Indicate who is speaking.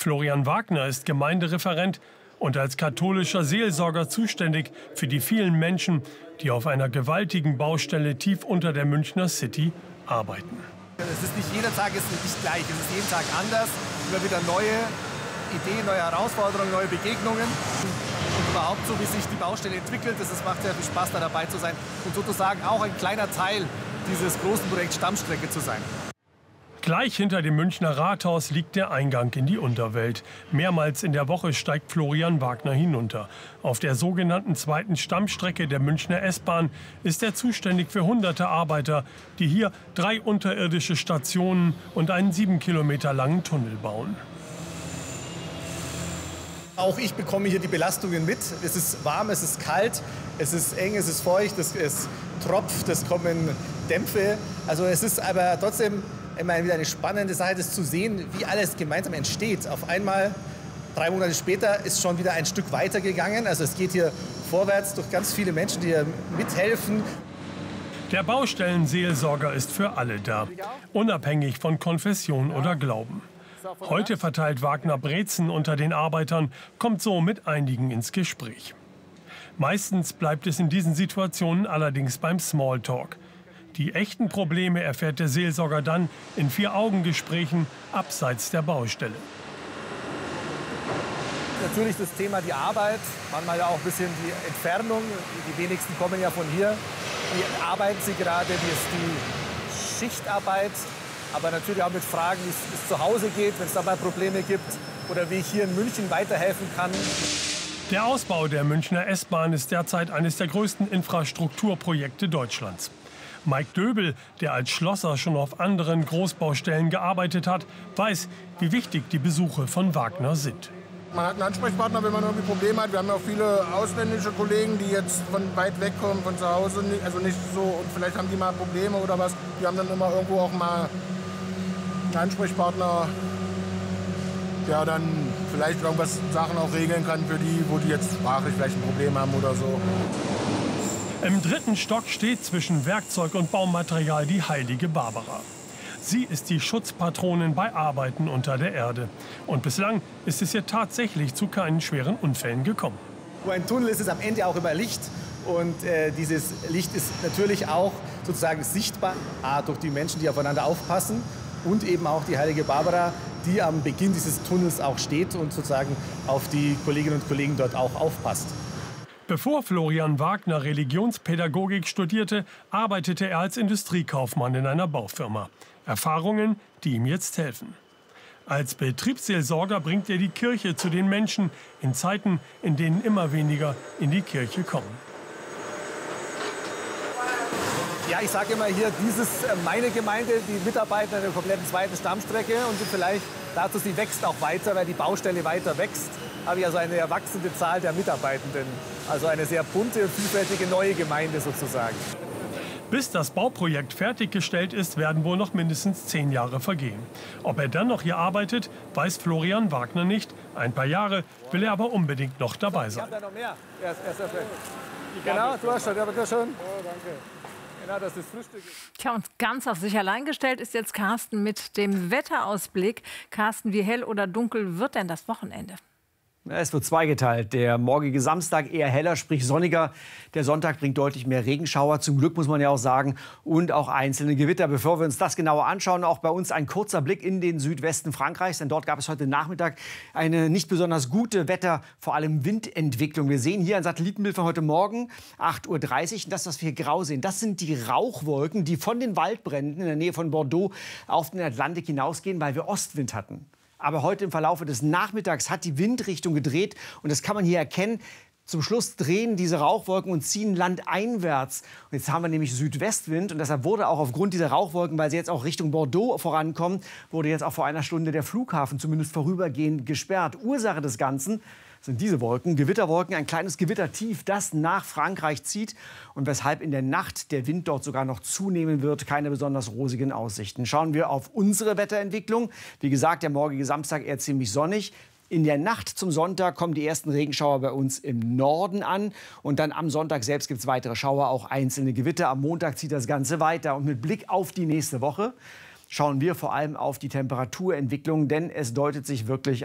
Speaker 1: Florian Wagner ist Gemeindereferent und als katholischer Seelsorger zuständig für die vielen Menschen, die auf einer gewaltigen Baustelle tief unter der Münchner City arbeiten.
Speaker 2: Es ist nicht jeder Tag ist nicht gleich, es ist jeden Tag anders, immer wieder neue Ideen, neue Herausforderungen, neue Begegnungen und überhaupt so, wie sich die Baustelle entwickelt. Es macht sehr viel Spaß, da dabei zu sein und sozusagen auch ein kleiner Teil dieses großen Projekts Stammstrecke zu sein.
Speaker 1: Gleich hinter dem Münchner Rathaus liegt der Eingang in die Unterwelt. Mehrmals in der Woche steigt Florian Wagner hinunter. Auf der sogenannten zweiten Stammstrecke der Münchner S-Bahn ist er zuständig für hunderte Arbeiter, die hier 3 unterirdische Stationen und einen 7 Kilometer langen Tunnel bauen.
Speaker 2: Auch ich bekomme hier die Belastungen mit. Es ist warm, es ist kalt, es ist eng, es ist feucht, es tropft, es kommen Dämpfe. Also es ist aber trotzdem immer wieder eine spannende Sache, das zu sehen, wie alles gemeinsam entsteht. Auf einmal, 3 Monate später, ist schon wieder ein Stück weiter gegangen. Also es geht hier vorwärts durch ganz viele Menschen, die hier mithelfen.
Speaker 1: Der Baustellenseelsorger ist für alle da, unabhängig von Konfession oder Glauben. Heute verteilt Wagner Brezen unter den Arbeitern, kommt so mit einigen ins Gespräch. Meistens bleibt es in diesen Situationen allerdings beim Smalltalk. Die echten Probleme erfährt der Seelsorger dann in 4-Augen-Gesprächen abseits der Baustelle.
Speaker 2: Natürlich das Thema die Arbeit, manchmal ja auch ein bisschen die Entfernung. Die wenigsten kommen ja von hier. Wie arbeiten sie gerade, wie ist die Schichtarbeit? Aber natürlich auch mit Fragen, wie es zu Hause geht, wenn es da mal Probleme gibt. Oder wie ich hier in München weiterhelfen kann.
Speaker 1: Der Ausbau der Münchner S-Bahn ist derzeit eines der größten Infrastrukturprojekte Deutschlands. Mike Döbel, der als Schlosser schon auf anderen Großbaustellen gearbeitet hat, weiß, wie wichtig die Besuche von Wagner sind.
Speaker 3: Man hat einen Ansprechpartner, wenn man irgendwie Probleme hat. Wir haben ja auch viele ausländische Kollegen, die jetzt von weit weg kommen, von zu Hause, also nicht so, und vielleicht haben die mal Probleme oder was. Die haben dann immer irgendwo auch mal einen Ansprechpartner, der dann vielleicht irgendwas Sachen auch regeln kann für die, wo die jetzt sprachlich vielleicht ein Problem haben oder so.
Speaker 1: Im 3. Stock steht zwischen Werkzeug und Baumaterial die heilige Barbara. Sie ist die Schutzpatronin bei Arbeiten unter der Erde. Und bislang ist es ihr tatsächlich zu keinen schweren Unfällen gekommen.
Speaker 2: Wo ein Tunnel ist, ist am Ende auch immer Licht. Und dieses Licht ist natürlich auch sozusagen sichtbar durch die Menschen, die aufeinander aufpassen. Und eben auch die heilige Barbara, die am Beginn dieses Tunnels auch steht und sozusagen auf die Kolleginnen und Kollegen dort auch aufpasst.
Speaker 1: Bevor Florian Wagner Religionspädagogik studierte, arbeitete er als Industriekaufmann in einer Baufirma. Erfahrungen, die ihm jetzt helfen. Als Betriebsseelsorger bringt er die Kirche zu den Menschen in Zeiten, in denen immer weniger in die Kirche kommen.
Speaker 2: Ja, ich sage immer hier, meine Gemeinde, die Mitarbeiter der kompletten zweiten Stammstrecke und vielleicht dazu, sie wächst auch weiter, weil die Baustelle weiter wächst, habe ich also eine erwachsene Zahl der Mitarbeitenden. Also eine sehr bunte und vielfältige neue Gemeinde sozusagen.
Speaker 1: Bis das Bauprojekt fertiggestellt ist, werden wohl noch mindestens 10 Jahre vergehen. Ob er dann noch hier arbeitet, weiß Florian Wagner nicht. Ein paar Jahre will er aber unbedingt noch dabei sein.
Speaker 2: Ich habe da noch mehr. Genau, du hast schon. Ja, bitte schön. Oh, danke. Genau, dass das Frühstück ist.
Speaker 4: Tja, und ganz auf sich allein gestellt ist jetzt Carsten mit dem Wetterausblick. Carsten, wie hell oder dunkel wird denn das Wochenende?
Speaker 5: Es wird zweigeteilt. Der morgige Samstag eher heller, sprich sonniger. Der Sonntag bringt deutlich mehr Regenschauer. Zum Glück muss man ja auch sagen. Und auch einzelne Gewitter. Bevor wir uns das genauer anschauen, auch bei uns ein kurzer Blick in den Südwesten Frankreichs. Denn dort gab es heute Nachmittag eine nicht besonders gute vor allem Windentwicklung. Wir sehen hier ein Satellitenbild von heute Morgen, 8:30 Uhr. Und das, was wir grau sehen, das sind die Rauchwolken, die von den Waldbränden in der Nähe von Bordeaux auf den Atlantik hinausgehen, weil wir Ostwind hatten. Aber heute im Verlauf des Nachmittags hat die Windrichtung gedreht. Und das kann man hier erkennen. Zum Schluss drehen diese Rauchwolken und ziehen landeinwärts. Und jetzt haben wir nämlich Südwestwind. Und deshalb wurde auch aufgrund dieser Rauchwolken, weil sie jetzt auch Richtung Bordeaux vorankommen, wurde jetzt auch vor einer Stunde der Flughafen zumindest vorübergehend gesperrt. Ursache des Ganzen sind diese Wolken, Gewitterwolken, ein kleines Gewittertief, das nach Frankreich zieht und weshalb in der Nacht der Wind dort sogar noch zunehmen wird. Keine besonders rosigen Aussichten. Schauen wir auf unsere Wetterentwicklung. Wie gesagt, der morgige Samstag eher ziemlich sonnig. In der Nacht zum Sonntag kommen die ersten Regenschauer bei uns im Norden an. Und dann am Sonntag selbst gibt es weitere Schauer, auch einzelne Gewitter. Am Montag zieht das Ganze weiter. Und mit Blick auf die nächste Woche schauen wir vor allem auf die Temperaturentwicklung, denn es deutet sich wirklich